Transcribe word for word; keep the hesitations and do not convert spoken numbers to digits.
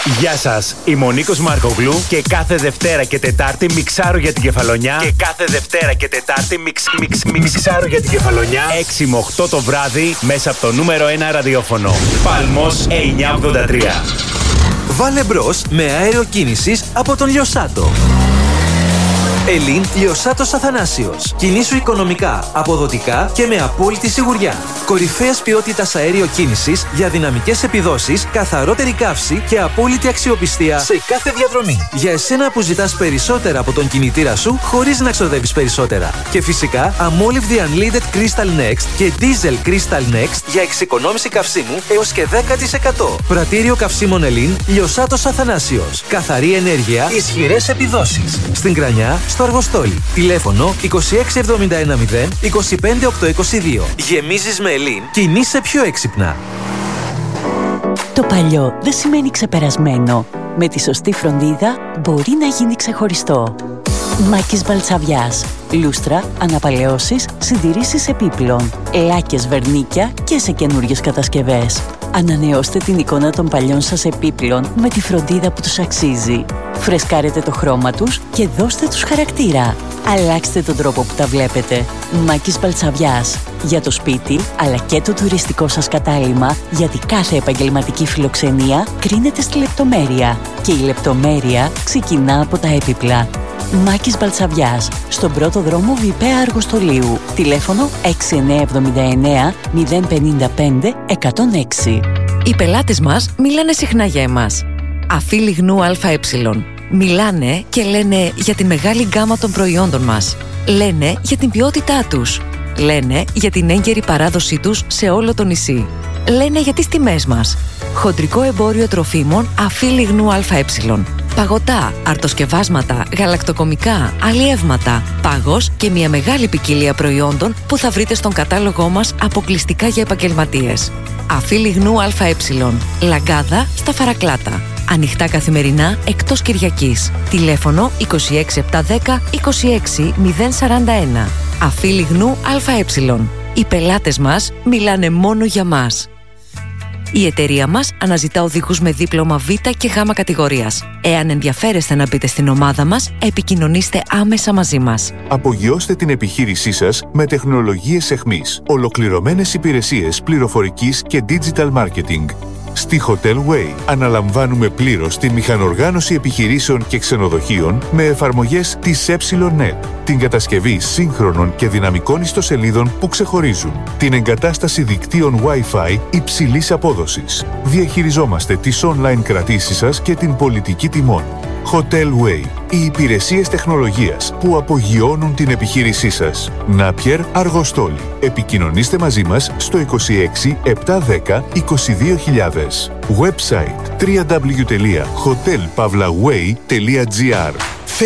Γεια σας, είμαι ο Νίκος Μαρκογλου και κάθε Δευτέρα και Τετάρτη μιξάρω για την Κεφαλονιά. Και κάθε Δευτέρα και Τετάρτη μιξ, μιξ, μιξ, μιξάρω για την Κεφαλονιά. έξι με οκτώ το βράδυ μέσα από το νούμερο ένα ραδιόφωνο. Παλμός εννιακόσια ογδόντα τρία. Βάλε μπρος με αέριο κίνησης από τον Λιοσάτο. Ελλήν Λιοσάτος Αθανάσιος. Κινήσου οικονομικά, αποδοτικά και με απόλυτη σιγουριά. Κορυφαίας ποιότητας αέριο κίνησης για δυναμικές επιδόσεις, καθαρότερη καύση και απόλυτη αξιοπιστία σε κάθε διαδρομή. Για εσένα που ζητάς περισσότερα από τον κινητήρα σου χωρίς να ξοδεύεις περισσότερα. Και φυσικά Amolivd Unleaded Crystal Next και Diesel Crystal Next για εξοικονόμηση καυσίμου έως και δέκα τοις εκατό. Πρατήριο καυσίμων Ελλήν Λιοσάτος Αθανάσιος. Καθαρή ενέργεια, ισχυρές επιδόσεις. Στην Κρανιά, στο Αργοστόλι. Τηλέφωνο είκοσι έξι εβδομήντα ένα μηδέν είκοσι πέντε οκτακόσια είκοσι δύο. Γεμίζεις με Ελλήν, κινείσαι πιο έξυπνα. Το παλιό δεν σημαίνει ξεπερασμένο. Με τη σωστή φροντίδα μπορεί να γίνει ξεχωριστό. Μάκης Μπαλτσαβιάς. Λούστρα, αναπαλαιώσεις, συντηρήσεις επίπλων, λάκες, βερνίκια και σε καινούριες κατασκευές. Ανανεώστε την εικόνα των παλιών σας επίπλων με τη φροντίδα που τους αξίζει. Φρεσκάρετε το χρώμα τους και δώστε τους χαρακτήρα. Αλλάξτε τον τρόπο που τα βλέπετε. Μάκης Μπαλτσαβιάς. Για το σπίτι, αλλά και το τουριστικό σας κατάλημα, γιατί κάθε επαγγελματική φιλοξενία κρίνεται στη λεπτομέρεια. Και η λεπτομέρεια ξεκινά από τα έπιπλα. Μάκης Μπαλτσαβιάς, στον πρώτο δρόμο Βιπαία Αργοστολίου. Τηλέφωνο έξι εννιά εβδομήντα εννέα μηδέν πενήντα πέντε εκατόν έξι. Οι πελάτες μας μιλάνε συχνά για εμάς. Αφή λιγνού ΑΕ. Μιλάνε και λένε για τη μεγάλη γκάμα των προϊόντων μας. Λένε για την ποιότητά τους. Λένε για την έγκαιρη παράδοσή τους σε όλο το νησί. Λένε για τις τιμές μας. Χοντρικό εμπόριο τροφίμων Αφή λιγνού ΑΕ. Παγωτά, αρτοσκευάσματα, γαλακτοκομικά, αλλιεύματα, πάγος και μια μεγάλη ποικιλία προϊόντων που θα βρείτε στον κατάλογό μας αποκλειστικά για επαγγελματίες. Αφή λιγνού ΑΕ. Λαγκάδα στα Φαρακλάτα. Ανοιχτά καθημερινά εκτός Κυριακής. Τηλέφωνο είκοσι έξι επτακόσια δέκα είκοσι έξι μηδέν σαράντα ένα. Αφή λιγνού ΑΕ. Οι πελάτες μας μιλάνε μόνο για μας. Η εταιρεία μας αναζητά οδηγούς με δίπλωμα Β και Γ κατηγορίας. Εάν ενδιαφέρεστε να μπείτε στην ομάδα μας, επικοινωνήστε άμεσα μαζί μας. Απογειώστε την επιχείρησή σας με τεχνολογίες εχμής, ολοκληρωμένες υπηρεσίες πληροφορικής και digital marketing. Στη Hotel Way αναλαμβάνουμε πλήρως την μηχανοργάνωση επιχειρήσεων και ξενοδοχείων με εφαρμογές της ε-Net, την κατασκευή σύγχρονων και δυναμικών ιστοσελίδων που ξεχωρίζουν, την εγκατάσταση δικτύων Wi-Fi υψηλής απόδοσης. Διαχειριζόμαστε τις online κρατήσεις σας και την πολιτική τιμών. Hotel Way. Οι υπηρεσίες τεχνολογίας που απογειώνουν την επιχείρησή σας. Νάπιερ Αργοστόλι. Επικοινωνήστε μαζί μας στο είκοσι έξι επτακόσια δέκα είκοσι δύο χιλιάδες. Website double-u double-u double-u τελεία hotel pavlaway τελεία gr.